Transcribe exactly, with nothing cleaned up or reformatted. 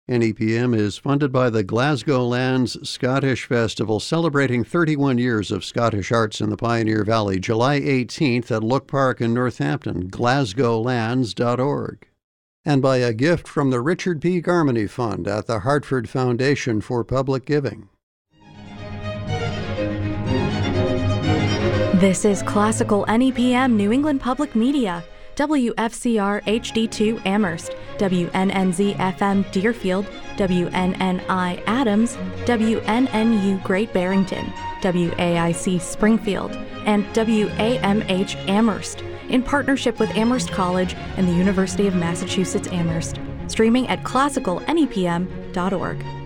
N E P M is funded by the Glasgow Lands Scottish Festival, celebrating thirty-one years of Scottish arts in the Pioneer Valley, July eighteenth at Look Park in Northampton, glasgow lands dot org. And by a gift from the Richard P. Garmany Fund at the Hartford Foundation for Public Giving. This is Classical N E P M New England Public Media, W F C R H D two Amherst, W N N Z F M Deerfield, W N N I Adams, W N N U Great Barrington, W A I C Springfield, and W A M H Amherst, in partnership with Amherst College and the University of Massachusetts Amherst, streaming at classical N E P M dot org.